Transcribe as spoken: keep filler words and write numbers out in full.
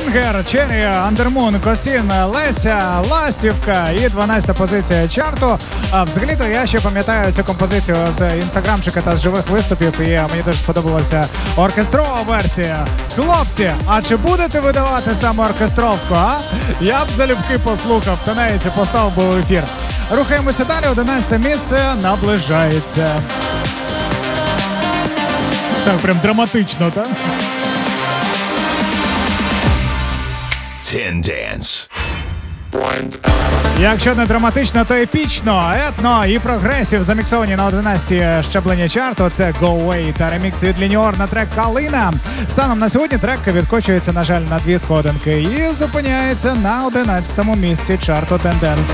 Бенгер, Черрі, Андермун, Костін, Леся, Ластівка і дванадцята позиція чарту. А взагалі-то я ще пам'ятаю цю композицію з інстаграмчика та з живих виступів, і мені дуже сподобалася оркестрова версія. Хлопці, а чи будете видавати саме оркестровку, а? Я б залюбки послухав, та навіть і поставив би в ефір. Рухаємося далі, одинадцяте місце наближається. Так, прям драматично, так? Ten Dance. Якщо не драматично, то епічно, етно і прогресів заміксовані на одинадцяті щаблення чарту. Це Go Away та ремікс від Лініор на трек Калина. Станом на сьогодні трек відкочується, на жаль, на дві сходинки і зупиняється на одинадцятому місці чарту Ten Dance.